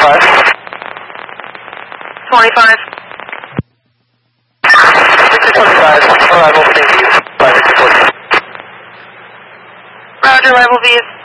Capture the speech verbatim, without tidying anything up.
twenty-five. twenty-five. Victor twenty-five, arrival, thank you. Bye, Victor forty. Roger, arrival V is